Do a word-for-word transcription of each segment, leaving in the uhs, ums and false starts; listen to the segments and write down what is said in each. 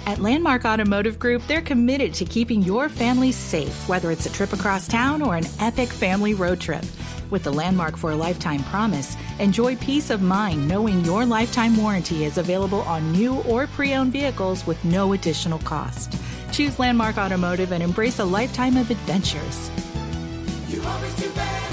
At Landmark Automotive Group, they're committed to keeping your family safe, whether it's a trip across town or an epic family road trip. With the Landmark for a Lifetime promise, enjoy peace of mind knowing your lifetime warranty is available on new or pre-owned vehicles with no additional cost. Choose Landmark Automotive and embrace a lifetime of adventures. You always do better.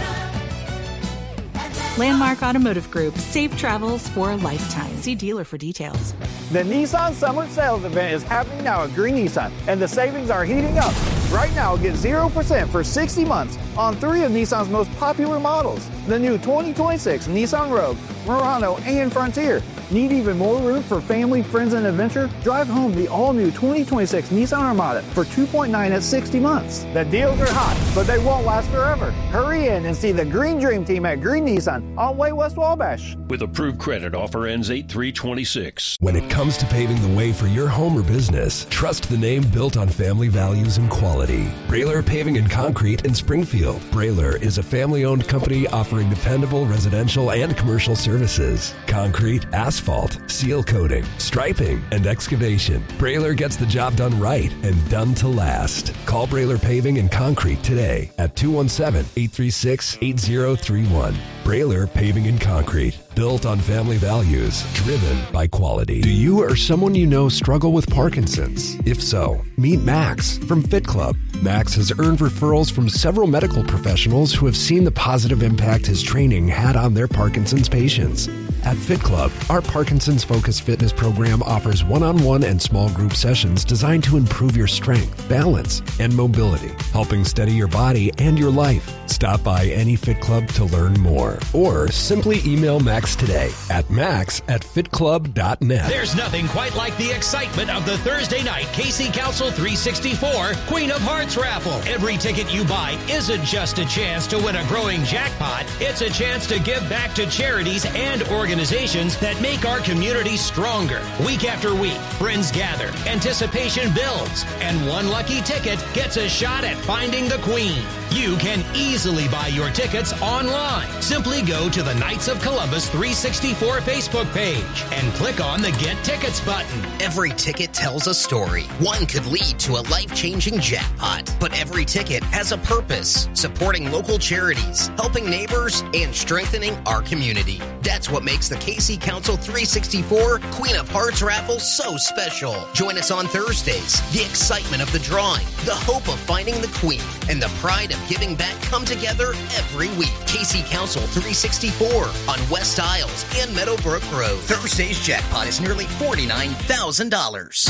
Landmark Automotive Group. Safe travels for a lifetime. See dealer for details. The Nissan Summer Sales Event is happening now at Green Nissan, and the savings are heating up. Right now, get zero percent for sixty months on three of Nissan's most popular models. The new twenty twenty-six Nissan Rogue, Murano, and Frontier. Need even more room for family, friends, and adventure? Drive home the all-new twenty twenty-six Nissan Armada for two point nine at sixty months. The deals are hot, but they won't last forever. Hurry in and see the Green Dream Team at Green Nissan on Way West Wabash. With approved credit, offer ends eight three twenty-six. When it comes to paving the way for your home or business, trust the name built on family values and quality. Brailer Paving and Concrete in Springfield. Brailer is a family-owned company offering dependable residential and commercial services. Concrete, asphalt, seal coating, striping, and excavation. Brailer gets the job done right and done to last. Call Brailer Paving and Concrete today at two one seven, eight three six, eight zero three one. Brailer Paving and Concrete. Built on family values, driven by quality. Do you or someone you know struggle with Parkinson's? If so, meet Max from Fit Club. Max has earned referrals from several medical professionals who have seen the positive impact his training had on their Parkinson's patients. At Fit Club, our Parkinson's-focused fitness program offers one-on-one and small group sessions designed to improve your strength, balance, and mobility, helping steady your body and your life. Stop by any Fit Club to learn more, or simply email Max today at max at fit club dot net. There's nothing quite like the excitement of the Thursday night K C Council three sixty-four Queen of Hearts raffle. Every ticket you buy isn't just a chance to win a growing jackpot. It's a chance to give back to charities and organizations that make our community stronger. Week after week, friends gather, anticipation builds, and one lucky ticket gets a shot at finding the Queen. You can easily buy your tickets online. Simply go to the Knights of Columbus three sixty-four Facebook page and click on the Get Tickets button. Every ticket tells a story. One could lead to a life-changing jackpot, but every ticket has a purpose, supporting local charities, helping neighbors, and strengthening our community. That's what makes the K C Council three sixty-four Queen of Hearts raffle so special. Join us on Thursdays. The excitement of the drawing, the hope of finding the Queen, and the pride of giving back come together every week. K C Council three sixty-four on West Isles and Meadowbrook Road. Thursday's jackpot is nearly forty-nine thousand dollars.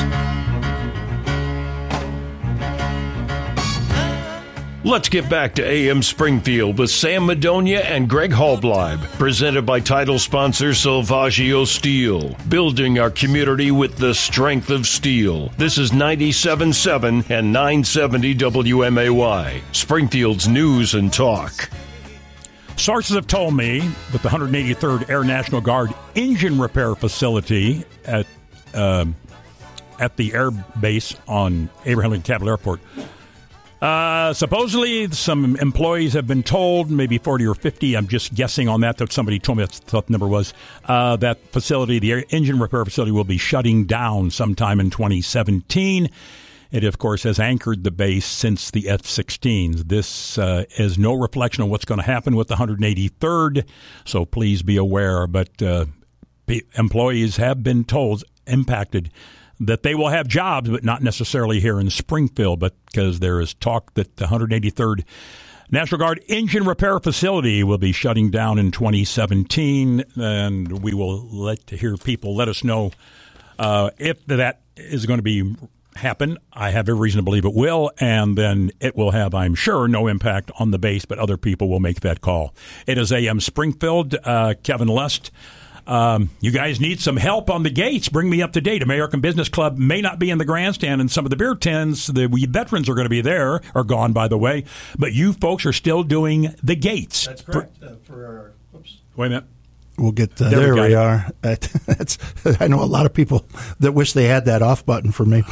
Let's get back to A M Springfield with Sam Madonia and Greg Halbleib, presented by title sponsor Salvaggio Steel, building our community with the strength of steel. This is ninety-seven point seven and nine seventy W M A Y, Springfield's news and talk. Sources have told me that the one hundred eighty-third Air National Guard engine repair facility at uh, at the air base on Abraham Lincoln Capital Airport, Uh, supposedly, some employees have been told, maybe forty or fifty, I'm just guessing on that, that somebody told me that's what the number was, uh, that facility, the engine repair facility, will be shutting down sometime in twenty seventeen. It, of course, has anchored the base since the F sixteens. This uh, is no reflection on what's going to happen with the one hundred eighty-third, so please be aware. But uh, employees have been told, impacted, that they will have jobs, but not necessarily here in Springfield, but because there is talk that the one hundred eighty-third National Guard engine repair facility will be shutting down in twenty seventeen, and we will let to hear people let us know uh, if that is going to be happen. I have every reason to believe it will, and then it will have, I'm sure, no impact on the base, but other people will make that call. It is A M Springfield. Uh, Kevin Lust. Um, you guys need some help on the gates. Bring me up to date. American Business Club may not be in the grandstand, and some of the beer tents, the we veterans are going to be there, are gone, by the way. But you folks are still doing the gates. That's correct. For, uh, for our, oops. Wait a minute. We'll get uh, there. There we, we are. That's, I know a lot of people that wish they had that off button for me.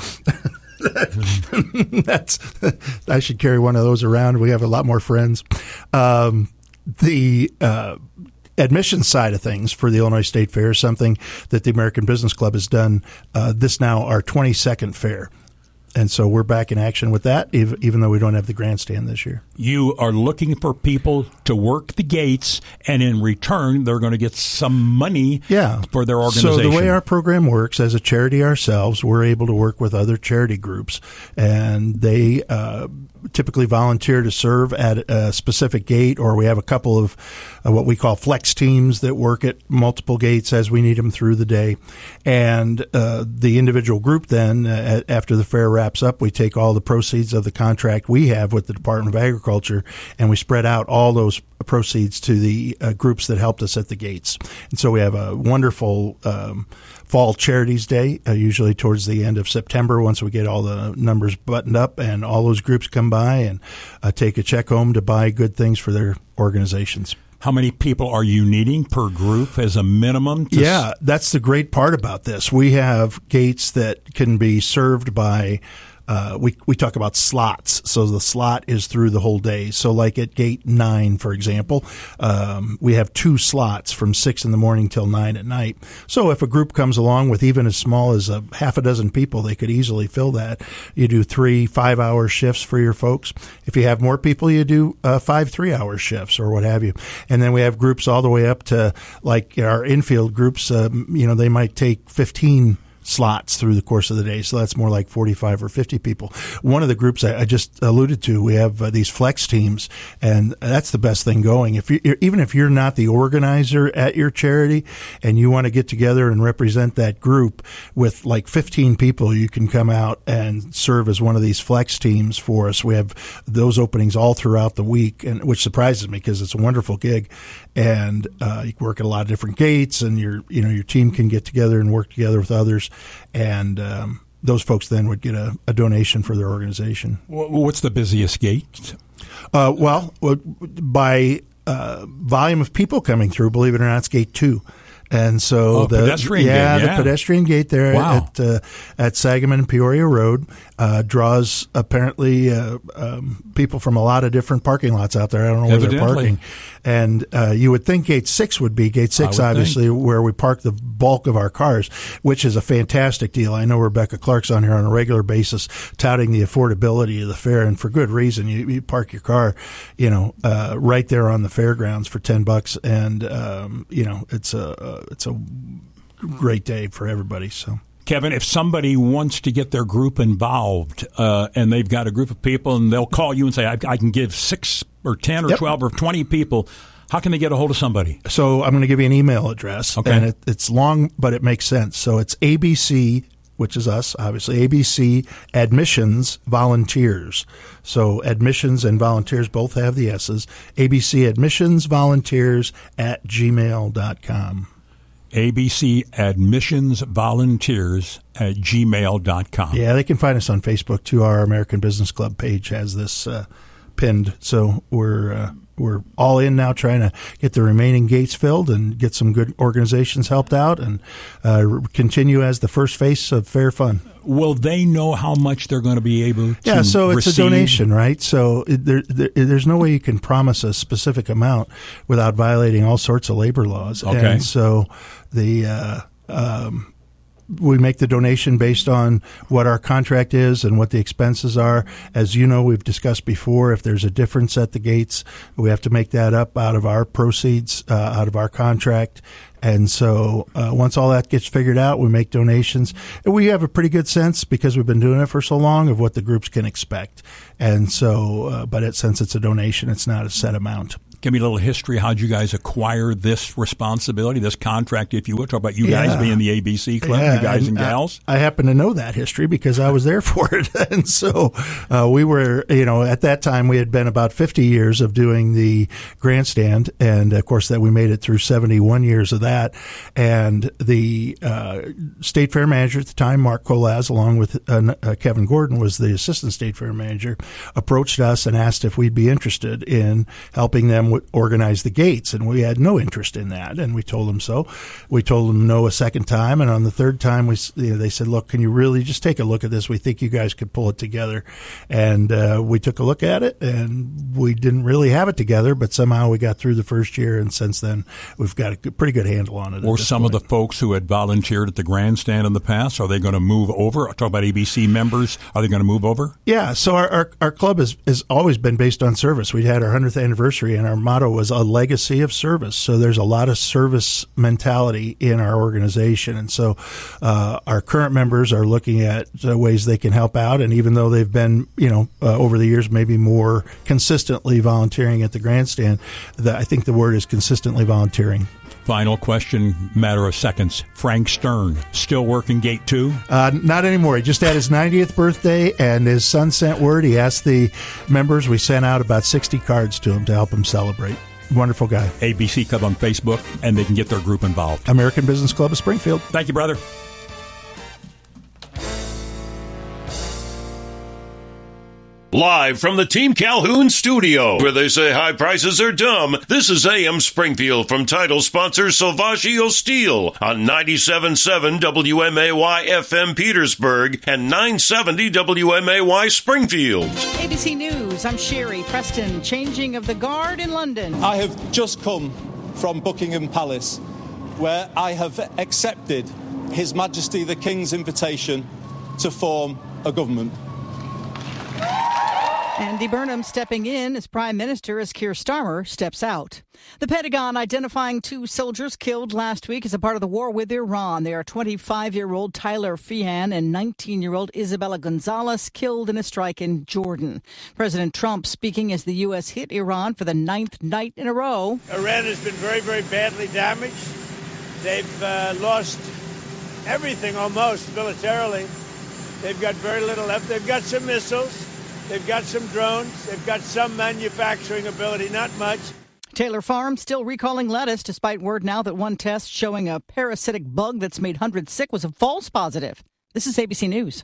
That's I should carry one of those around. We have a lot more friends. Um, the uh, admission side of things for the Illinois State Fair is something that the American Business Club has done. Uh, this now our twenty-second fair. And so we're back in action with that, even though we don't have the grandstand this year. You are looking for people to work the gates, and in return, they're going to get some money yeah. for their organization. So the way our program works, as a charity ourselves, we're able to work with other charity groups, and they uh, typically volunteer to serve at a specific gate, or we have a couple of uh, what we call flex teams that work at multiple gates as we need them through the day. And uh, the individual group then, uh, after the fair wraps up, we take all the proceeds of the contract we have with the Department of Agriculture, and we spread out all those proceeds to the uh, groups that helped us at the gates. And so we have a wonderful um, Fall Charities Day, uh, usually towards the end of September, once we get all the numbers buttoned up, and all those groups come by and uh, take a check home to buy good things for their organizations. How many people are you needing per group as a minimum? To yeah, that's the great part about this. We have gates that can be served by Uh, we we talk about slots, so the slot is through the whole day. So like at gate nine, for example, um, we have two slots from six in the morning till nine at night. So if a group comes along with even as small as a half a dozen people, they could easily fill that. You do three five-hour shifts for your folks. If you have more people, you do uh, five three-hour shifts or what have you. And then we have groups all the way up to like our infield groups. Um, you know, they might take fifteen slots through the course of the day. So that's more like forty-five or fifty people. One of the groups I, I just alluded to, we have uh, these flex teams, and that's the best thing going. If you, even if you're not the organizer at your charity and you want to get together and represent that group with like fifteen people, you can come out and serve as one of these flex teams for us. We have those openings all throughout the week, and which surprises me because it's a wonderful gig. And uh, you work at a lot of different gates, and your you know your team can get together and work together with others. And um, those folks then would get a, a donation for their organization. What's the busiest gate? Uh, well, by uh, volume of people coming through, believe it or not, it's gate two. And so oh, the pedestrian yeah, gate, yeah, the pedestrian gate there wow. at uh, at Sangamon and Peoria Road uh, draws apparently uh, um, people from a lot of different parking lots out there. I don't know where Evidently. they're parking. And uh, you would think gate six would be gate six, obviously, think. where we park the bulk of our cars, which is a fantastic deal. I know Rebecca Clark's on here on a regular basis touting the affordability of the fair, and for good reason. You, you park your car, you know, uh, right there on the fairgrounds for ten bucks, and um, you know, it's a uh, it's a great day for everybody. So. Kevin, if somebody wants to get their group involved uh, and they've got a group of people and they'll call you and say, I, I can give six or ten or yep. twelve or twenty people, how can they get a hold of somebody? So I'm going to give you an email address. Okay. And it, it's long, but it makes sense. So it's A B C, which is us, obviously, A B C Admissions Volunteers. So admissions and volunteers both have the S's. A B C Admissions Volunteers at gmail dot com. A B C Admissions Volunteers at gmail dot com. Yeah, they can find us on Facebook, too. Our American Business Club page has this uh, pinned. So we're uh, we're all in now trying to get the remaining gates filled and get some good organizations helped out and uh, continue as the first face of Fair Fun. Will they know how much they're going to be able to Yeah, so it's receive? a donation, right? So it, there, there, there's no way you can promise a specific amount without violating all sorts of labor laws. Okay. And so the uh, um, we make the donation based on what our contract is and what the expenses are. As you know, we've discussed before, if there's a difference at the gates, we have to make that up out of our proceeds, uh, out of our contract. And so uh, once all that gets figured out, we make donations. And we have a pretty good sense, because we've been doing it for so long, of what the groups can expect. And so, uh, but it, since it's a donation, it's not a set amount. Give me a little history. How'd you guys acquire this responsibility, this contract, if you would? Talk about you guys yeah. being the A B C Club, yeah, you guys and I, gals. I, I happen to know that history because I was there for it. And so uh, we were, you know, at that time we had been about fifty years of doing the grandstand. And, of course, that we made it through seventy-one years of that. And the uh, state fair manager at the time, Mark Kolaz, along with uh, uh, Kevin Gordon, was the assistant state fair manager, approached us and asked if we'd be interested in helping them w- organize the gates, and we had no interest in that. And we told them so. We told them no a second time, and on the third time, we you know, they said, "Look, can you really just take a look at this? We think you guys could pull it together." And uh, we took a look at it, and we didn't really have it together, but somehow we got through the first year, and since then we've got a good, pretty good handle on it. Or some point. Of the folks who had volunteered at the grandstand in the past, are they going to move over? Talk about A B C members. Are they going to move over? Yeah. So our our, our club has, has always been based on service. We had our hundredth anniversary, and our motto was a legacy of service. So there's a lot of service mentality in our organization, and so uh, our current members are looking at uh, ways they can help out. And even though they've been, you know, uh, over the years maybe more consistently volunteering at the grandstand, the, I think the word is consistently volunteering. Final question, matter of seconds. Frank Stern, still working gate two? Uh, not anymore. He just had his ninetieth birthday, and his son sent word. He asked the members. We sent out about sixty cards to him to help him celebrate. Wonderful guy. A B C Club on Facebook, and they can get their group involved. American Business Club of Springfield. Thank you, brother. Live from the Team Calhoun studio, where they say high prices are dumb, this is A M Springfield from title sponsor Salvaggio Steel on ninety-seven point seven W M A Y F M Petersburg and nine seventy W M A Y Springfield. A B C News, I'm Sherry Preston. Changing of the guard in London. I have just come from Buckingham Palace, where I have accepted His Majesty the King's invitation to form a government. Andy Burnham stepping in as Prime Minister as Keir Starmer steps out. The Pentagon identifying two soldiers killed last week as a part of the war with Iran. They are twenty-five-year-old Tyler Feehan and nineteen-year-old Isabella Gonzalez, killed in a strike in Jordan. President Trump speaking as the U S hit Iran for the ninth night in a row. Iran has been very, very badly damaged. They've uh, lost everything almost militarily. They've got very little left. They've got some missiles. They've got some drones. They've got some manufacturing ability, not much. Taylor Farm still recalling lettuce, despite word now that one test showing a parasitic bug that's made hundreds sick was a false positive. This is A B C News.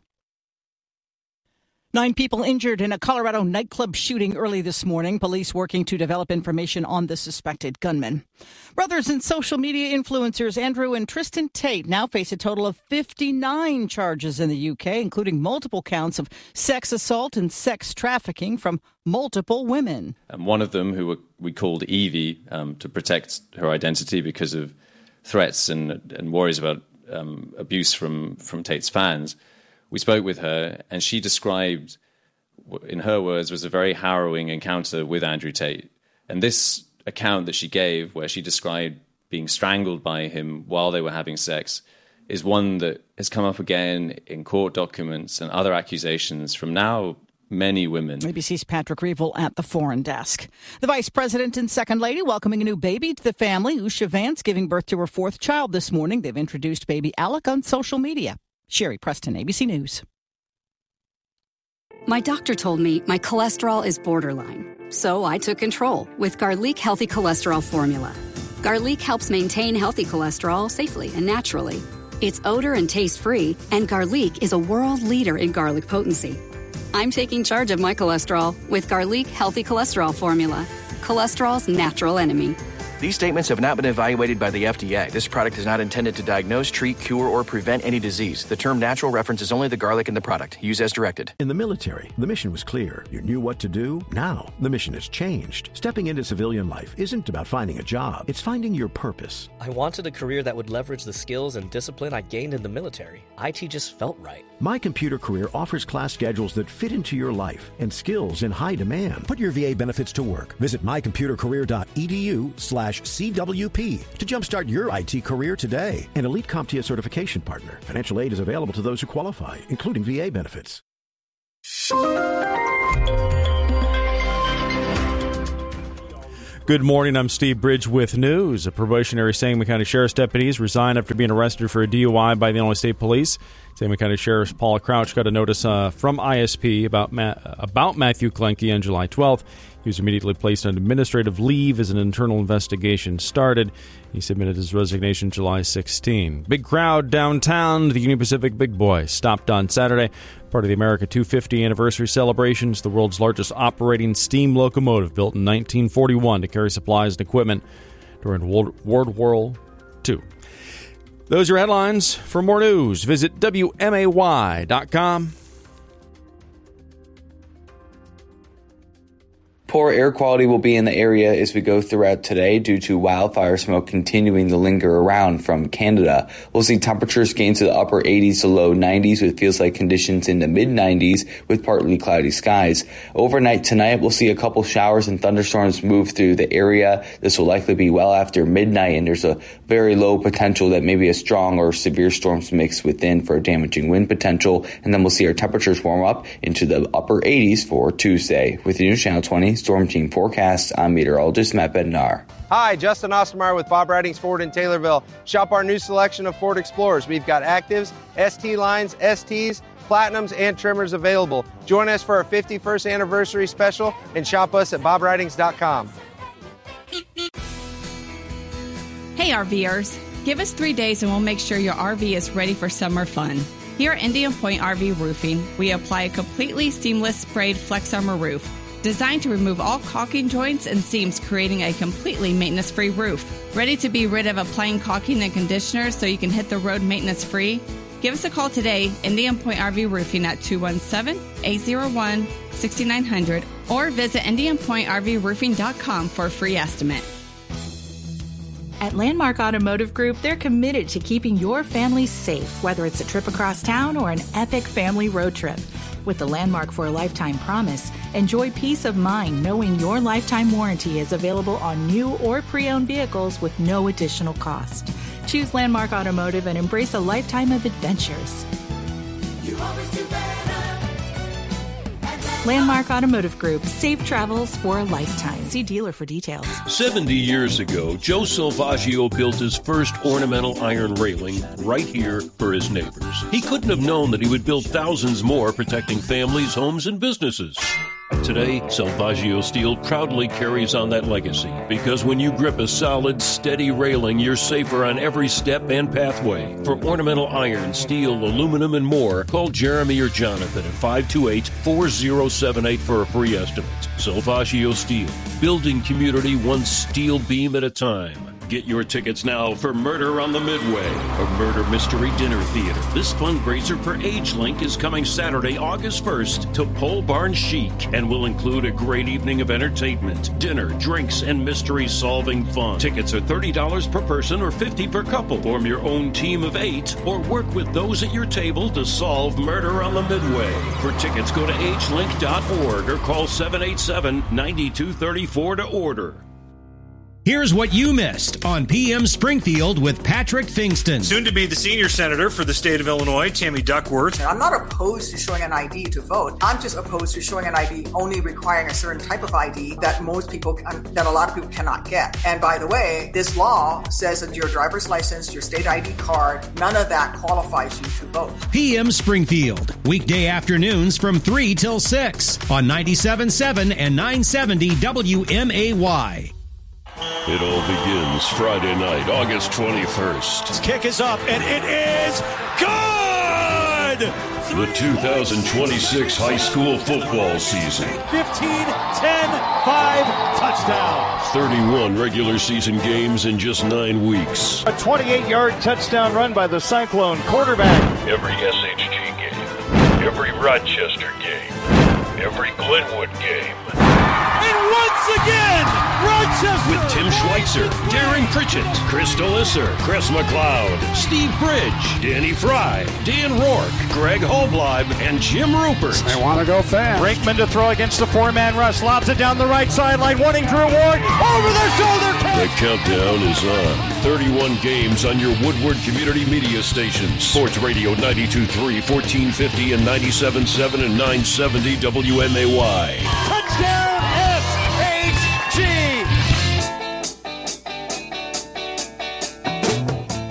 Nine people injured in a Colorado nightclub shooting early this morning. Police working to develop information on the suspected gunman. Brothers and social media influencers Andrew and Tristan Tate now face a total of fifty-nine charges in the U K, including multiple counts of sex assault and sex trafficking from multiple women. And one of them, who we called Evie, um, to protect her identity because of threats and, and worries about um, abuse from, from Tate's fans. We spoke with her, and she described, in her words, was a very harrowing encounter with Andrew Tate. And this account that she gave, where she described being strangled by him while they were having sex, is one that has come up again in court documents and other accusations from now many women. A B C's Patrick Reevell at the Foreign Desk. The Vice President and Second Lady welcoming a new baby to the family. Usha Vance giving birth to her fourth child this morning. They've introduced baby Alec on social media. Sherry Preston, A B C News. My doctor told me my cholesterol is borderline, so I took control with Garlic Healthy Cholesterol Formula. Garlic helps maintain healthy cholesterol safely and naturally. It's odor and taste-free, and Garlic is a world leader in garlic potency. I'm taking charge of my cholesterol with Garlic Healthy Cholesterol Formula, cholesterol's natural enemy. These statements have not been evaluated by the F D A. This product is not intended to diagnose, treat, cure, or prevent any disease. The term natural references only the garlic in the product. Use as directed. In the military, the mission was clear. You knew what to do. Now, the mission has changed. Stepping into civilian life isn't about finding a job. It's finding your purpose. I wanted a career that would leverage the skills and discipline I gained in the military. I T just felt right. My Computer Career offers class schedules that fit into your life and skills in high demand. Put your V A benefits to work. Visit mycomputercareer.edu slash C W P to jumpstart your I T career today. An Elite CompTIA certification partner. Financial aid is available to those who qualify, including V A benefits. Good morning, I'm Steve Bridge with news. A probationary Sangamon County Sheriff's deputies resigned after being arrested for a D U I by the Illinois State Police. Salmon County Sheriff Paula Crouch got a notice uh, from I S P about Ma- about Matthew Klenke on July twelfth. He was immediately placed on administrative leave as an internal investigation started. He submitted his resignation July sixteenth. Big crowd downtown. The Union Pacific Big Boy stopped on Saturday. Part of the America two hundred fiftieth anniversary celebrations, the world's largest operating steam locomotive built in nineteen forty-one to carry supplies and equipment during World, World War Two. Those are your headlines. For more news, visit W M A Y dot com. Poor air quality will be in the area as we go throughout today due to wildfire smoke continuing to linger around from Canada. We'll see temperatures gain to the upper eighties to low nineties with feels like conditions in the mid nineties with partly cloudy skies. Overnight tonight, we'll see a couple showers and thunderstorms move through the area. This will likely be well after midnight, and there's a very low potential that maybe a strong or severe storms mix within for a damaging wind potential. And then we'll see our temperatures warm up into the upper eighties for Tuesday. With the News Channel twenty Storm Team Forecast, I'm meteorologist Matt Bednar. Hi, Justin Ostermeyer with Bob Ridings Ford in Taylorville. Shop our new selection of Ford Explorers. We've got Actives, S T lines, S Ts, Platinums, and Trimmers available. Join us for our fifty-first anniversary special and shop us at bob ridings dot com. Hey RVers, give us three days and we'll make sure your R V is ready for summer fun. Here at Indian Point R V Roofing, we apply a completely seamless sprayed Flex Armor roof, designed to remove all caulking joints and seams, creating a completely maintenance-free roof. Ready to be rid of applying caulking and conditioner so you can hit the road maintenance-free? Give us a call today, Indian Point R V Roofing at two one seven, eight zero one, six nine zero zero or visit indian point r v roofing dot com for a free estimate. At Landmark Automotive Group, they're committed to keeping your family safe, whether it's a trip across town or an epic family road trip. With the Landmark for a Lifetime promise, enjoy peace of mind knowing your lifetime warranty is available on new or pre-owned vehicles with no additional cost. Choose Landmark Automotive and embrace a lifetime of adventures. You always do better. Landmark Automotive Group. Safe travels for a lifetime. See dealer for details. seventy years ago, Joe Salvaggio built his first ornamental iron railing right here for his neighbors. He couldn't have known that he would build thousands more, protecting families, homes, and businesses. Today, Salvaggio Steel proudly carries on that legacy, because when you grip a solid, steady railing, you're safer on every step and pathway. For ornamental iron, steel, aluminum, and more, call Jeremy or Jonathan at five two eight, four zero seven eight for a free estimate. Salvaggio Steel, building community one steel beam at a time. Get your tickets now for Murder on the Midway, a murder mystery dinner theater. This fundraiser for AgeLink is coming Saturday, August first to Pole Barn Chic and will include a great evening of entertainment, dinner, drinks, and mystery-solving fun. Tickets are thirty dollars per person or fifty dollars per couple. Form your own team of eight or work with those at your table to solve Murder on the Midway. For tickets, go to age link dot org or call seven eight seven, nine two three four to order. Here's what you missed on P M Springfield with Patrick Fingston. Soon to be the senior senator for the state of Illinois, Tammy Duckworth. I'm not opposed to showing an I D to vote. I'm just opposed to showing an I D only requiring a certain type of I D that most people, that a lot of people cannot get. And by the way, this law says that your driver's license, your state I D card, none of that qualifies you to vote. P M Springfield, weekday afternoons from three till six on ninety-seven point seven and nine seventy W M A Y. It all begins Friday night, August twenty-first. His kick is up, and it is good! The two thousand twenty-six high school football season. fifteen, ten, five, touchdown. thirty-one regular season games in just nine weeks. A twenty-eight-yard touchdown run by the Cyclone quarterback. Every S H G game, every Rochester game, every Glenwood game. And once again, Rochester! With Tim Schweitzer, Darren Pritchett, Chris Delisser, Chris McLeod, Steve Bridge, Danny Fry, Dan Rourke, Greg Holbleib, and Jim Rupert. They want to go fast. Brinkman to throw against the four-man rush. Lobs it down the right sideline, wanting Drew Ward. Over their shoulder catch. The countdown is on. thirty-one games on your Woodward Community Media stations. Sports Radio ninety-two point three, fourteen fifty, and ninety-seven point seven and nine seventy W M A Y. Touchdown! S H G!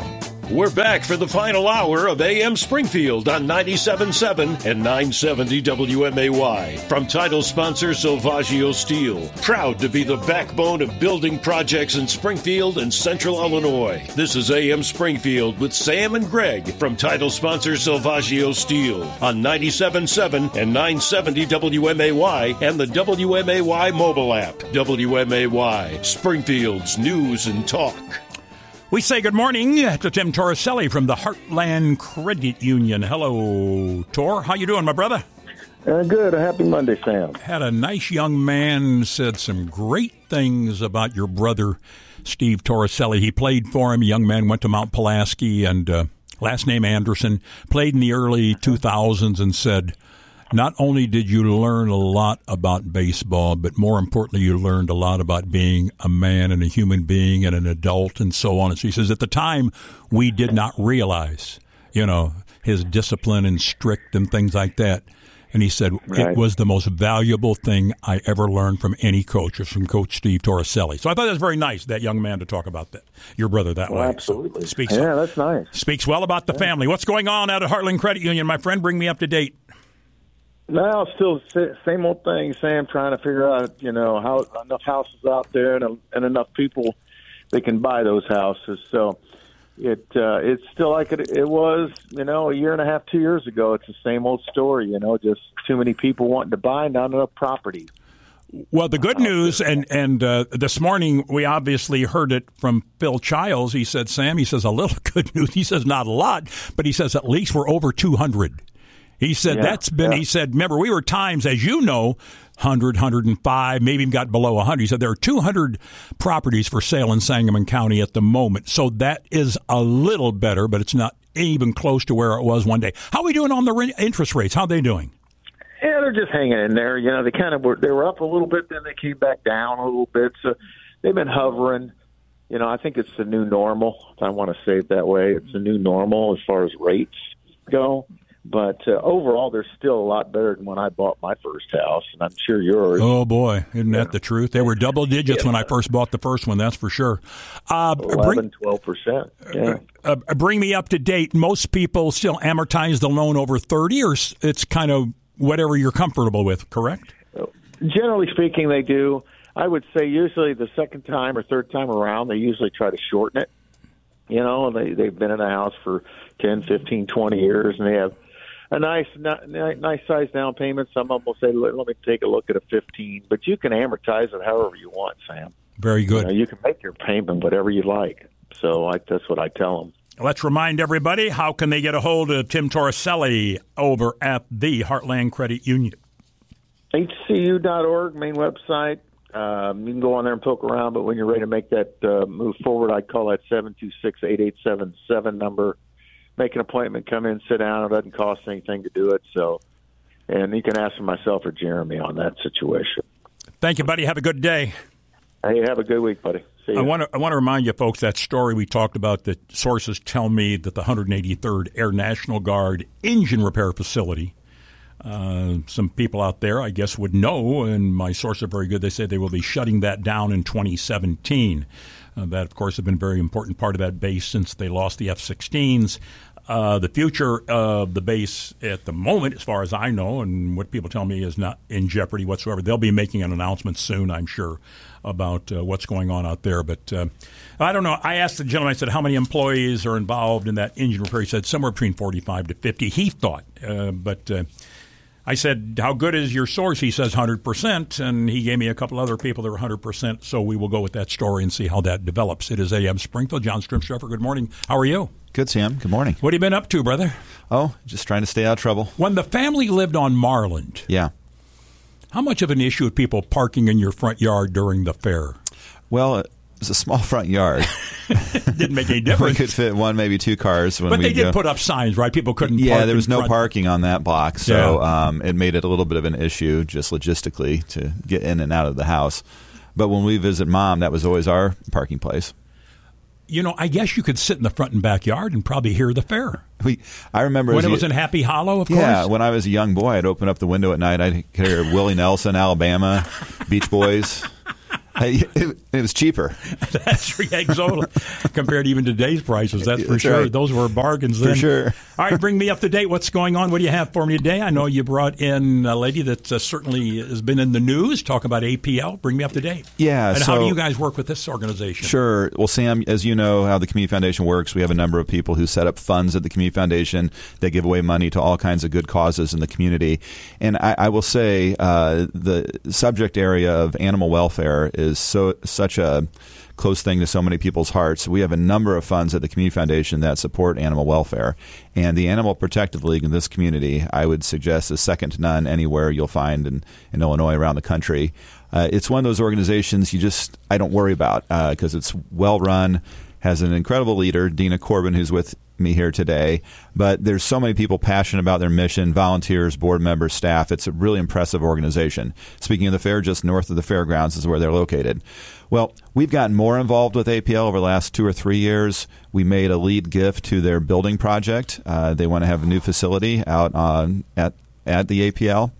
We're back for the final hour of A M Springfield on ninety-seven point seven and nine seventy W M A Y. From title sponsor Silvaggio Steel. Proud to be the backbone of building projects in Springfield and Central Illinois. This is A M Springfield with Sam and Greg from title sponsor Silvaggio Steel on ninety-seven point seven and nine seventy W M A Y and the W M A Y mobile app. W M A Y, Springfield's news and talk. We say good morning to Tim Torricelli from the Heartland Credit Union. Hello, Tor. How you doing, my brother? Uh, good. A happy Monday, Sam. Had a nice young man said some great things about your brother, Steve Torricelli. He played for him. A young man went to Mount Pulaski and uh, last name Anderson. Played in the early two thousands and said, not only did you learn a lot about baseball, but more importantly, you learned a lot about being a man and a human being and an adult and so on. And so he says, at the time, we did not realize, you know, his discipline and strict and things like that. And he said, right. It was the most valuable thing I ever learned from any coach, or from Coach Steve Torricelli. So I thought that was very nice, that young man, to talk about that, your brother that well, way. Absolutely. So speaks, yeah, that's nice. Speaks well about the yeah. family. What's going on out at Heartland Credit Union, my friend? Bring me up to date. No, still same old thing, Sam, trying to figure out, you know, how enough houses out there and, and enough people that can buy those houses. So it uh, it's still like it, it was, you know, a year and a half, two years ago. It's the same old story, you know, just too many people wanting to buy, not enough property. Well, the good news, and, and uh, this morning we obviously heard it from Phil Childs. He said, Sam, he says, a little good news. He says, not a lot, but he says at least we're over two hundred. He said yeah, that's been, yeah. he said, remember, we were times, as you know, one hundred, one hundred five, maybe even got below one hundred. He said there are two hundred properties for sale in Sangamon County at the moment. So that is a little better, but it's not even close to where it was one day. How are we doing on the re- interest rates? How are they doing? Yeah, they're just hanging in there. You know, they kind of were, they were up a little bit, then they came back down a little bit. So they've been hovering. You know, I think it's the new normal. If I want to say it that way, it's the new normal as far as rates go. But uh, overall, they're still a lot better than when I bought my first house, and I'm sure yours. Oh, boy. Isn't that the truth? They were double digits yeah. when I first bought the first one, that's for sure. Uh, eleven, bring, twelve percent. Yeah. Uh, uh, bring me up to date. Most people still amortize the loan over thirty, or it's kind of whatever you're comfortable with, correct? Generally speaking, they do. I would say usually the second time or third time around, they usually try to shorten it. You know, they, they've been in a house for ten, fifteen, twenty years, and they have a nice, nice size down payment. Some of them will say, let, let me take a look at a fifteen. But you can amortize it however you want, Sam. Very good. You know, you can make your payment whatever you like. So I, that's what I tell them. Let's remind everybody, how can they get a hold of Tim Torricelli over at the Heartland Credit Union? H C U dot org, main website. Um, you can go on there and poke around, but when you're ready to make that uh, move forward, I'd call that seven two six, eight eight seven seven number. Make an appointment, come in, sit down. It doesn't cost anything to do it. So, and you can ask for myself or Jeremy on that situation. Thank you, buddy. Have a good day. Hey, have a good week, buddy. See you. I want to I want to remind you, folks, that story we talked about, that sources tell me that the one hundred eighty-third Air National Guard engine repair facility, uh, some people out there, I guess, would know, and my sources are very good. They say they will be shutting that down in twenty seventeen. Uh, that, of course, has been a very important part of that base since they lost the F sixteens. Uh, the future of the base at the moment, as far as I know, and what people tell me, is not in jeopardy whatsoever. They'll be making an announcement soon, I'm sure, about uh, what's going on out there. But uh, I don't know. I asked the gentleman, I said, how many employees are involved in that engine repair? He said somewhere between forty-five to fifty, he thought. Uh, but uh, I said, how good is your source? He says one hundred percent, and he gave me a couple other people that were one hundred percent, so we will go with that story and see how that develops. It is A M Springfield. John Strimstreffer, good morning. How are you? Good, Sam. Good morning. What have you been up to, brother? Oh, just trying to stay out of trouble. When the family lived on Marland, yeah, how much of an issue with people parking in your front yard during the fair? Well, it was a small front yard. Didn't make any difference. We could fit one, maybe two cars. When but they did go. put up signs, right? People couldn't yeah, park there was in no front. parking on that block, so Yeah. um, it made it a little bit of an issue just logistically to get in and out of the house. But when we visit Mom, that was always our parking place. You know, I guess you could sit in the front and backyard and probably hear the fair. We, I remember when it a, was in Happy Hollow, of yeah, course. Yeah, when I was a young boy, I'd open up the window at night. I'd hear Willie Nelson, Alabama, Beach Boys. it, it was cheaper. That's three eggs only compared to even today's prices. That's for That's sure. right. Those were bargains For then. sure. All right, bring me up to date. What's going on? What do you have for me today? I know you brought in a lady that uh, certainly has been in the news. Talk about A P L. Bring me up to date. Yeah. And so, how do you guys work with this organization? Sure. Well, Sam, as you know how the Community Foundation works, we have a number of people who set up funds at the Community Foundation. They give away money to all kinds of good causes in the community. And I, I will say uh, the subject area of animal welfare is so such a close thing to so many people's hearts. We have a number of funds at the Community Foundation that support animal welfare. And the Animal Protective League in this community, I would suggest, is second to none anywhere you'll find in, in Illinois, around the country. Uh, it's one of those organizations you just, I don't worry about because uh, it's well run, has an incredible leader, Dina Corbin, who's with me here today. But there's so many people passionate about their mission, volunteers, board members, staff. It's a really impressive organization. Speaking of the fair, just north of the fairgrounds is where they're located. Well, we've gotten more involved with A P L over the last two or three years. We made a lead gift to their building project. Uh, they want to have a new facility out on at at the A P L.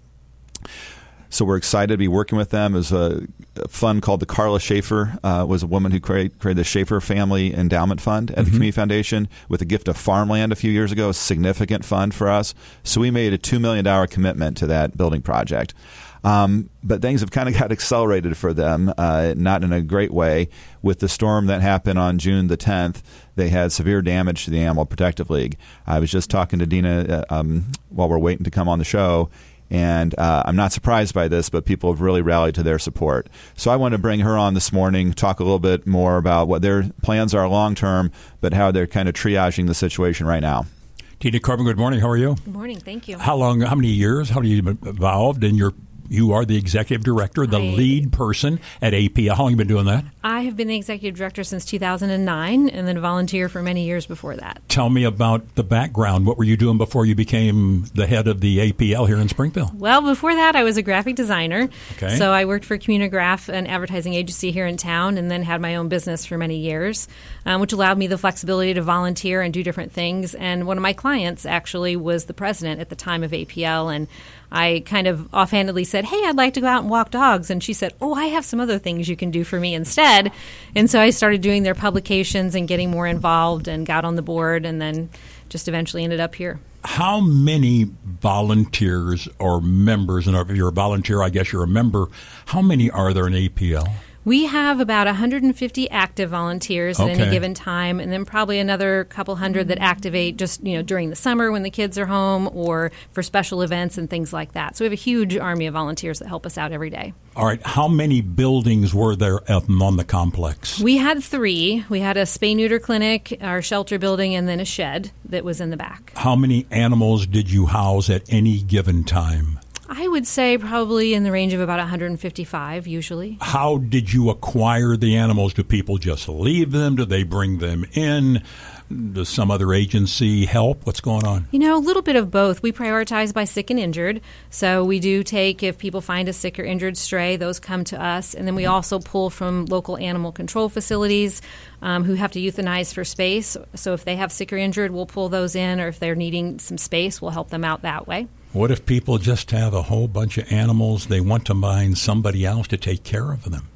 So we're excited to be working with them. There's a fund called the Carla Schaefer, uh, was a woman who create, created the Schaefer Family Endowment Fund at mm-hmm. the Community Foundation with a gift of farmland a few years ago, a significant fund for us. So we made a two million dollars commitment to that building project. Um, but things have kind of got accelerated for them, uh, not in a great way. With the storm that happened on June the tenth, they had severe damage to the Animal Protective League. I was just talking to Dina uh, um, while we're waiting to come on the show, and uh, I'm not surprised by this, but people have really rallied to their support. So I want to bring her on this morning, talk a little bit more about what their plans are long-term, but how they're kind of triaging the situation right now. Dina Corbin, good morning. How are you? Good morning. Thank you. How long, how many years, how many you been involved in your You are the executive director, the I, lead person at A P L. How long have you been doing that? I have been the executive director since two thousand nine and then a volunteer for many years before that. Tell me about the background. What were you doing before you became the head of the A P L here in Springfield? Well, before that, I was a graphic designer. Okay. So I worked for Communigraph, an advertising agency here in town, and then had my own business for many years, um, which allowed me the flexibility to volunteer and do different things. And one of my clients actually was the president at the time of A P L, and I kind of offhandedly said, hey, I'd like to go out and walk dogs. And she said, oh, I have some other things you can do for me instead. And so I started doing their publications and getting more involved and got on the board and then just eventually ended up here. How many volunteers or members, and if you're a volunteer, I guess you're a member, how many are there in A P L? We have about one hundred fifty active volunteers at Okay. any given time, and then probably another couple hundred that activate just you know during the summer when the kids are home or for special events and things like that. So we have a huge army of volunteers that help us out every day. All right. How many buildings were there on the complex? We had three. We had a spay-neuter clinic, our shelter building, and then a shed that was in the back. How many animals did you house at any given time? I would say probably in the range of about one hundred fifty-five usually. How did you acquire the animals? Do people just leave them? Do they bring them in? Does some other agency help? What's going on? You know, a little bit of both. We prioritize by sick and injured. So we do take, if people find a sick or injured stray, those come to us. And then we also pull from local animal control facilities um, who have to euthanize for space. So if they have sick or injured, we'll pull those in. Or if they're needing some space, we'll help them out that way. What if people just have a whole bunch of animals, they want to find somebody else to take care of them?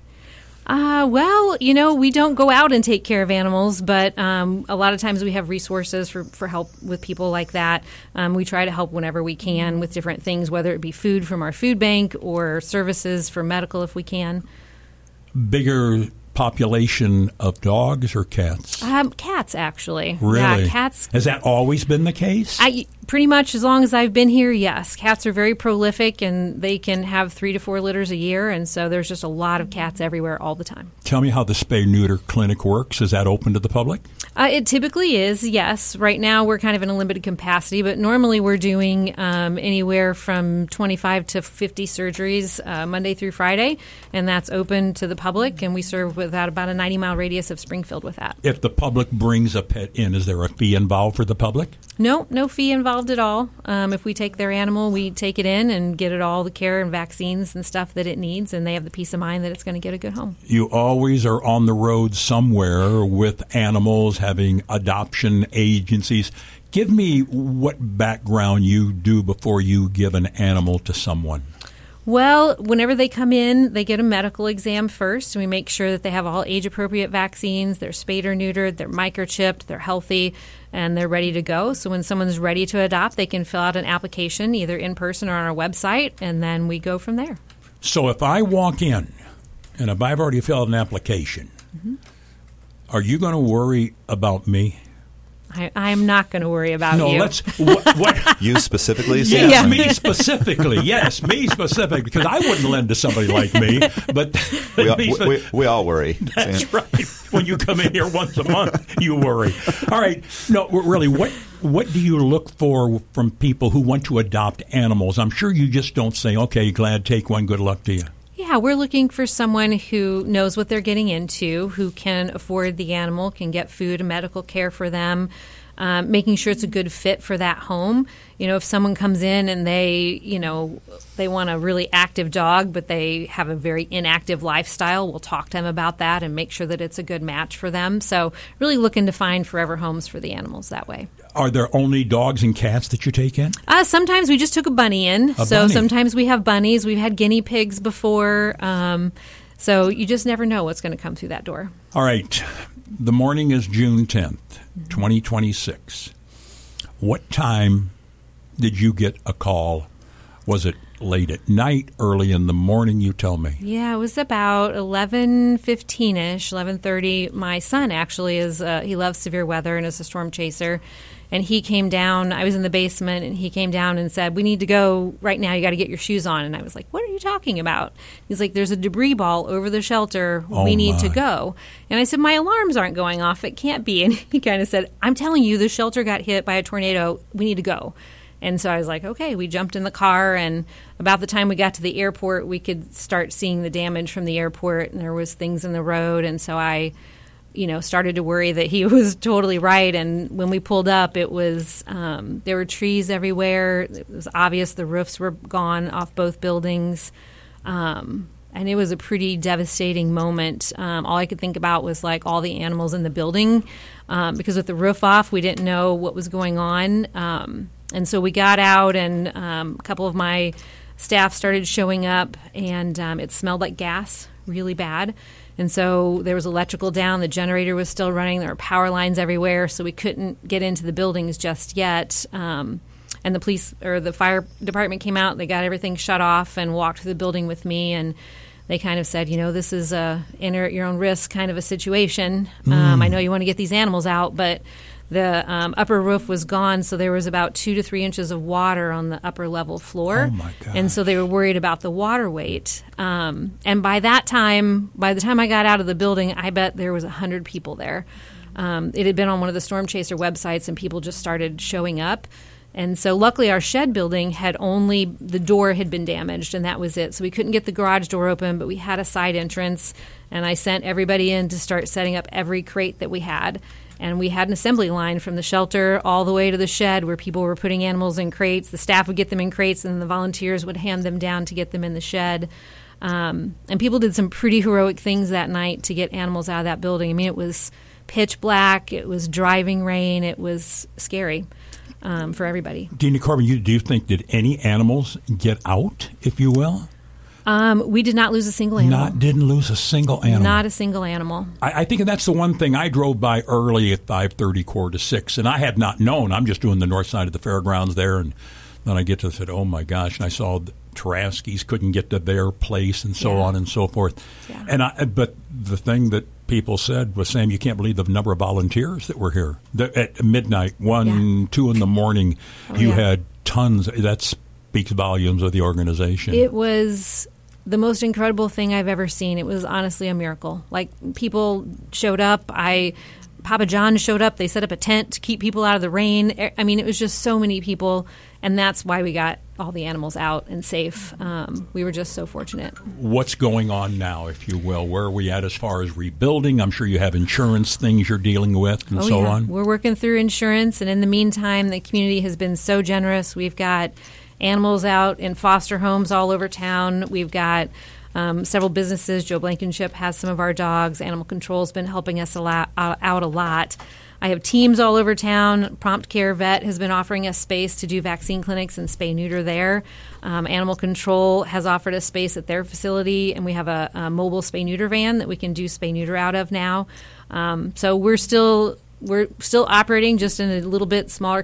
Uh, well, you know, we don't go out and take care of animals, but um, a lot of times we have resources for, for help with people like that. Um, we try to help whenever we can with different things, whether it be food from our food bank or services for medical if we can. Bigger population of dogs or cats? Um, cats, actually. Really? Yeah, cats. Has that always been the case? I, pretty much as long as I've been here, yes. Cats are very prolific, and they can have three to four litters a year, and so there's just a lot of cats everywhere all the time. Tell me how the spay-neuter clinic works. Is that open to the public? Uh, it typically is, yes. Right now we're kind of in a limited capacity, but normally we're doing um, anywhere from twenty-five to fifty surgeries uh, Monday through Friday, and that's open to the public, and we serve without about a ninety-mile radius of Springfield with that. If the public brings a pet in, is there a fee involved for the public? No, no fee involved at all. Um, if we take their animal, we take it in and get it all the care and vaccines and stuff that it needs, and they have the peace of mind that it's going to get a good home. You always are on the road somewhere with animals, having adoption agencies. Give me what background you do before you give an animal to someone. Well, whenever they come in, they get a medical exam first, and we make sure that they have all age-appropriate vaccines, they're spayed or neutered, they're microchipped, they're healthy, and they're ready to go. So when someone's ready to adopt, they can fill out an application either in person or on our website, and then we go from there. So if I walk in, and if I've already filled out an application, mm-hmm. are you going to worry about me? I, I'm not going to worry about no, you. let's. What, what? You specifically? Yes, yeah. me specifically. Yes, me specifically, because I wouldn't lend to somebody like me. But we all, me, we, we all worry. That's yeah. right. When you come in here once a month, you worry. All right. No, really, what what do you look for from people who want to adopt animals? I'm sure you just don't say, "Okay, glad take one. Good luck to you." Yeah, we're looking for someone who knows what they're getting into, who can afford the animal, can get food and medical care for them, um, making sure it's a good fit for that home. You know, if someone comes in and they, you know, they want a really active dog, but they have a very inactive lifestyle, we'll talk to them about that and make sure that it's a good match for them. So really looking to find forever homes for the animals that way. Are there only dogs and cats that you take in? Uh, sometimes we just took a bunny in. A so bunny. Sometimes we have bunnies. We've had guinea pigs before. Um, so you just never know what's going to come through that door. All right. The morning is June tenth, twenty twenty-six. What time did you get a call? Was it late at night, early in the morning? You tell me. Yeah, it was about eleven fifteen-ish, eleven thirty. My son actually is, uh, he loves severe weather and is a storm chaser. And he came down, I was in the basement, and he came down and said, we need to go right now. You got to get your shoes on. And I was like, what are you talking about? He's like, there's a debris ball over the shelter. Oh we need my. to go. And I said, my alarms aren't going off. It can't be. And he kind of said, I'm telling you, the shelter got hit by a tornado. We need to go. And so I was like, okay, we jumped in the car, and about the time we got to the airport, we could start seeing the damage from the airport, and there was things in the road. And so I, you know, started to worry that he was totally right. And when we pulled up, it was, um, there were trees everywhere. It was obvious the roofs were gone off both buildings. Um, and it was a pretty devastating moment. Um, all I could think about was like all the animals in the building, um, because with the roof off, we didn't know what was going on. Um, and so we got out, and um, a couple of my staff started showing up, and um, it smelled like gas really bad. And so there was electrical down. The generator was still running. There were power lines everywhere, so we couldn't get into the buildings just yet. Um, and the police or the fire department came out. They got everything shut off and walked through the building with me. And they kind of said, you know, this is a enter at your own risk kind of a situation. Mm. Um, I know you want to get these animals out, but the um, upper roof was gone, so there was about two to three inches of water on the upper level floor. Oh, my God. And so they were worried about the water weight. Um, and by that time, by the time I got out of the building, I bet there was one hundred people there. Um, it had been on one of the Storm Chaser websites, and people just started showing up. And so luckily our shed building had only, the door had been damaged, and that was it. So we couldn't get the garage door open, but we had a side entrance, and I sent everybody in to start setting up every crate that we had. And we had an assembly line from the shelter all the way to the shed where people were putting animals in crates. The staff would get them in crates, and the volunteers would hand them down to get them in the shed. Um, and people did some pretty heroic things that night to get animals out of that building. I mean, it was pitch black. It was driving rain. It was scary um, for everybody. Deana Corbin, you, do you think, did any animals get out, if you will? Um, we did not lose a single animal. Not didn't lose a single animal. Not a single animal. I, I think that's the one thing. I drove by early at five thirty, quarter to six, and I had not known. I'm just doing the north side of the fairgrounds there, and then I get to said, oh my gosh, and I saw the Taraskis couldn't get to their place, and so Yeah. on and so forth. Yeah. And I, but the thing that people said was, Sam, you can't believe the number of volunteers that were here. The, at midnight, one, Yeah. two in the morning, Oh, you yeah. had tons. That speaks volumes of the organization. It was the most incredible thing I've ever seen. It was honestly a miracle. Like, people showed up. I, Papa John showed up. They set up a tent to keep people out of the rain. I mean, it was just so many people, and that's why we got all the animals out and safe. Um, we were just so fortunate. What's going on now, if you will? Where are we at as far as rebuilding? I'm sure you have insurance things you're dealing with and oh, so yeah. on. We're working through insurance, and in the meantime, the community has been so generous. We've got animals out in foster homes all over town. We've got um, several businesses. Joe Blankenship has some of our dogs. Animal Control's been helping us a lot, uh, out a lot. I have teams all over town. Prompt Care Vet has been offering us space to do vaccine clinics and spay neuter there. Um, Animal Control has offered us space at their facility, and we have a, a mobile spay neuter van that we can do spay neuter out of now. Um, so we're still we're still operating just in a little bit smaller